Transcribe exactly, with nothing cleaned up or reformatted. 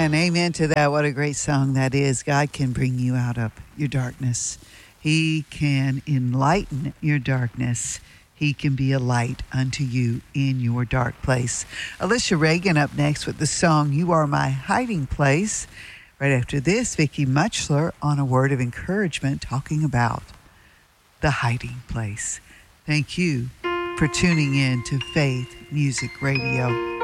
Amen. Amen to that. What a great song that is. God can bring you out of your darkness. He can enlighten your darkness. He can be a light unto you in your dark place. Alicia Reagan up next with the song, You Are My Hiding Place. Right after this, Vicki Muchler on a word of encouragement talking about the hiding place. Thank you for tuning in to Faith Music Radio.